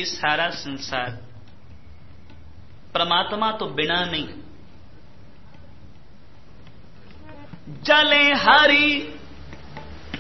ये सारा संसार, परमात्मा तो बिना नहीं। जले हरि